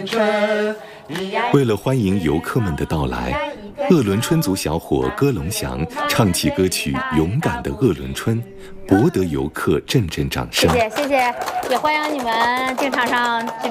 春。 为了欢迎游客们的到来，鄂伦春族小伙歌龙祥唱起歌曲《勇敢的鄂伦春》，博得游客阵阵掌声。 谢谢，也欢迎你们经常上。